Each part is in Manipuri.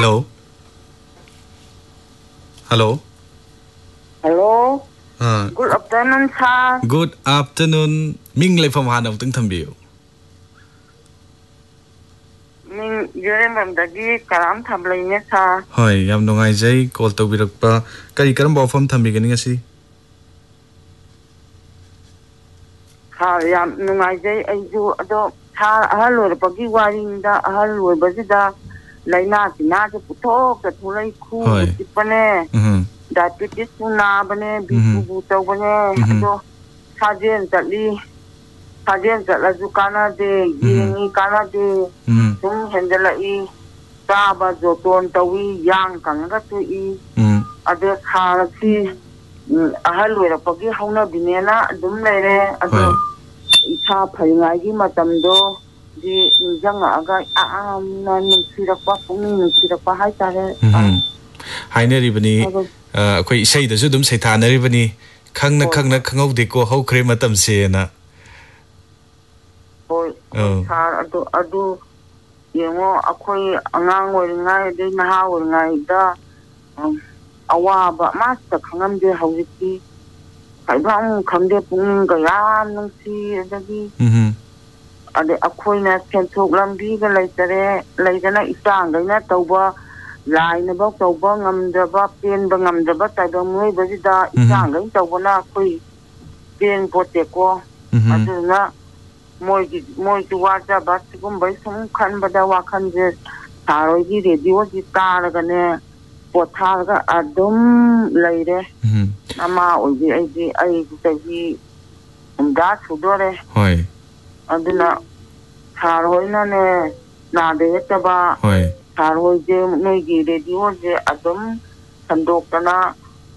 Hello. Hello. Hello. Good afternoon, sir. Good afternoon. Ming lay from Hana Ting Tambiu. Ming Jerem Dagi Karam Tabling, sir. Hi, Yam no I Jay, called to Virapa. Karikaram from Tambigan, see? Yam Nungay, I do adopt Hello, Pagi Waring, the Hello, Bazida, Laina, Nata Puto, the Tulay Cool, Tipane, that it is Sunabane, Bibu Tobane, Sergeant that Lee. Sergeant that Lazukana de Yini Kana de Sung Hendela Taba Zoton Tawi, Yang Kangatu E. Other Harati Ahalwe, Pagi Hona Binena, Dumere, Ado Itapai Matamdo, the Nizanga Aga, Sirapa, Sirapa Haitare. Hainer Ribani, quite say the Zudum Satana Ribani, Kangna Kango de Ko Ho Crematum Siena. Adu yengo akoi angang oringai de naha oringai da awaba master khangam de hawiti kaibang khamde pung gaya nungsi adagi ade akoi na senthok lambi ga leidana isang gaina tawba laina ba tawba ngamdaba pen ba ngamdaba taiba moi bazida isang gain tawba na akoi pen pote ko aduna moi ki waja bas gum bai sum khan bada wa khan je taroi gi radio ji tar ga ne pothar ga adum leire ama oji ai ji umda sudore hoi aduna taroi na ne na de ta ba hoi taroi je noi gi radio je adum sandok na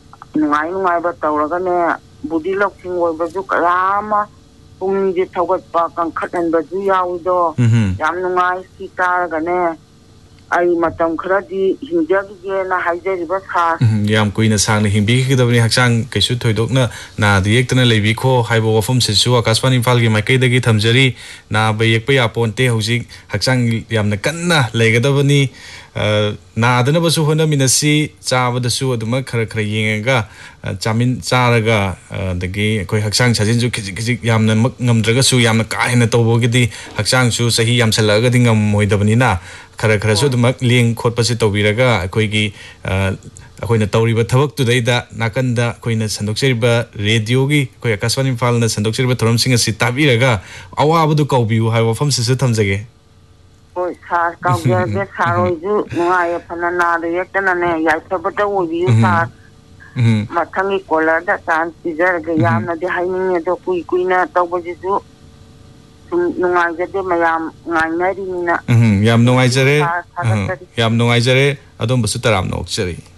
ngai ba tawra ga ne budi lok sing oi ba ju kalama Pung the Togat Park and cut and the Yaudo, Yamnungai, Sitaragane, I Matam Kradi, Hinjagina, Haja Basa. Yam Queen of Sang, Himbi, the Haksang, Keshuto Dogna, na the Yektan Levico, Hibo from Sesua, Caspani Falgi, Makeda Gitamjeri, na Bayekpea Ponte, Hosik, Haksang Yamnakana, Legadavani. Na adana basu hona minasi chawa da su aduma khara khara yenga chamin charaga dagi koi haksang chajin ju khiji yamna ngamdraga su yamna ka hena tobo gidi haksang su sahi yam salaga di ngam moidabani na khara khara su aduma leng khotpa se tobiraga koi gi akoina tawriba thabak tu daida nakanda koina sandokcheriba radio gi koi akaswani falna sandokcheriba thoram singa si tabiraga awabadu kaubiu hai wafam se thamjage Oi, sar kauge ge saroju ngai phanana de yektanane yai sabata wobi sar mathangi kola da tan tijar ge yamna de hainin do kuina tawbajisu nungai jade mayam ngai nari na yam nungai jare adom basu taram nok jare